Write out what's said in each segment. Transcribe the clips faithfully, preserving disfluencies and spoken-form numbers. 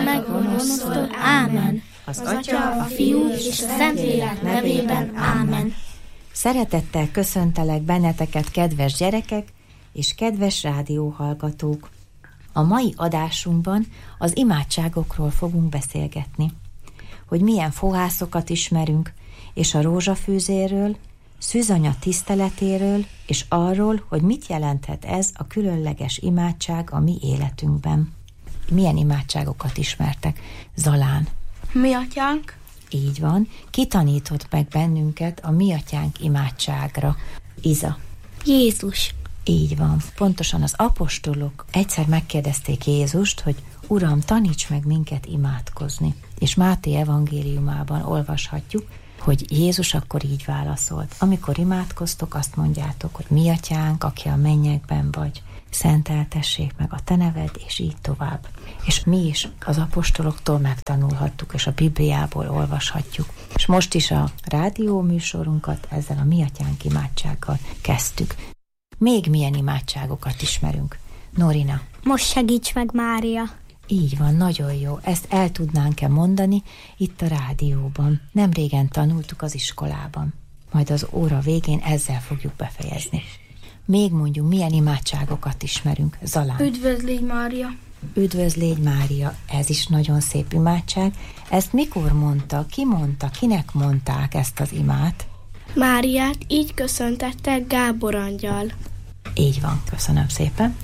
meg a gonosztól. Ámen. Az Atya, a Fiú és a Szentlélek nevében. Ámen. Szeretettel köszöntelek benneteket, kedves gyerekek és kedves rádióhallgatók. A mai adásunkban az imádságokról fogunk beszélgetni. Hogy milyen fogászokat ismerünk, és a rózsafűzéről, szűzanya tiszteletéről, és arról, hogy mit jelenthet ez a különleges imádság a mi életünkben. Milyen imádságokat ismertek? Zalán. Mi atyánk? Így van. Ki tanított meg bennünket a mi atyánk imádságra? Iza. Jézus. Így van. Pontosan az apostolok egyszer megkérdezték Jézust, hogy Uram, taníts meg minket imádkozni. És Máté evangéliumában olvashatjuk, hogy Jézus akkor így válaszolt. Amikor imádkoztok, azt mondjátok, hogy mi atyánk, aki a mennyekben vagy, szenteltessék meg a te neved, és így tovább. És mi is az apostoloktól megtanulhattuk, és a Bibliából olvashatjuk. És most is a rádió műsorunkat ezzel a mi atyánk imádsággal kezdtük. Még milyen imádságokat ismerünk? Norina. Most segíts meg, Mária. Így van, nagyon jó. Ezt el tudnánk-e mondani itt a rádióban. Nem régen tanultuk az iskolában. Majd az óra végén ezzel fogjuk befejezni. Még mondjuk, milyen imádságokat ismerünk? Zalán. Üdvözlégy, Mária. Üdvözlégy, Mária. Ez is nagyon szép imádság. Ezt mikor mondta? Ki mondta? Kinek mondták ezt az imát? Máriát így köszöntette Gábor angyal. Így van, köszönöm szépen.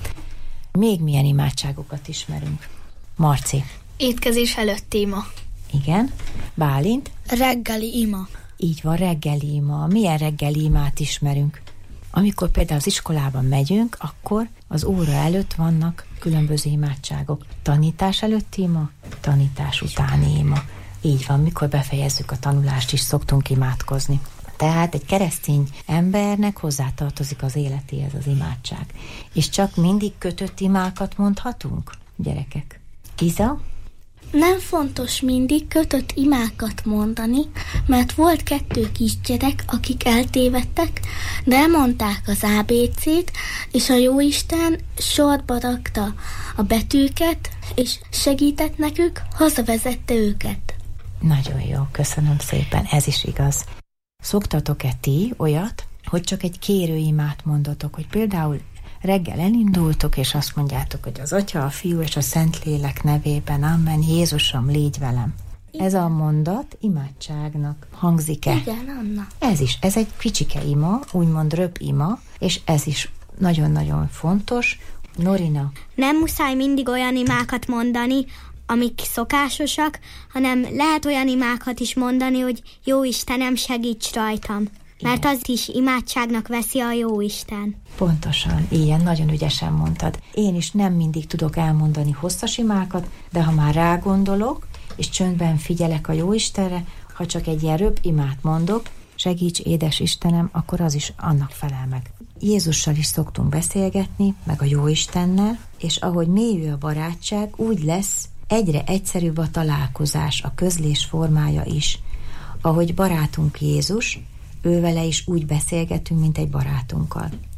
Még milyen imádságokat ismerünk? Marci. Étkezés előtti ima. Igen. Bálint. Reggeli ima. Így van, reggeli ima. Milyen reggeli imát ismerünk? Amikor például az iskolában megyünk, akkor az óra előtt vannak különböző imádságok. Tanítás előtti ima, tanítás utáni ima. Így van, mikor befejezzük a tanulást is szoktunk imádkozni. Tehát egy keresztény embernek hozzátartozik az életéhez az imádság. És csak mindig kötött imákat mondhatunk, gyerekek? Iza? Nem fontos mindig kötött imákat mondani, mert volt kettő kisgyerek, akik eltévedtek, de elmondták az á bé cét, és a Jóisten sorba rakta a betűket, és segített nekük, hazavezette őket. Nagyon jó, köszönöm szépen, ez is igaz. Szoktatok-e ti olyat, hogy csak egy kérőimát mondotok, hogy például reggel elindultok, és azt mondjátok, hogy az Atya, a Fiú és a Szentlélek nevében, amen, Jézusom, légy velem. Igen. Ez a mondat imádságnak hangzik-e? Igen, Anna. Ez is, ez egy kicsike ima, úgymond röp ima, és ez is nagyon-nagyon fontos. Norina. Nem muszáj mindig olyan imákat mondani, amik szokásosak, hanem lehet olyan imákat is mondani, hogy jó Istenem, segíts rajtam. Mert az is imádságnak veszi a Jóisten. Pontosan, ilyen, nagyon ügyesen mondtad. Én is nem mindig tudok elmondani hosszas imákat, de ha már rágondolok, és csöndben figyelek a Jóistenre, ha csak egy ilyen röp imát mondok, segíts, édes Istenem, akkor az is annak felel meg. Jézussal is szoktunk beszélgetni, meg a Jóistennel, és ahogy mélyül a barátság, úgy lesz egyre egyszerűbb a találkozás, a közlés formája is. Ahogy barátunk Jézus, ővele is úgy beszélgetünk, mint egy barátunkkal.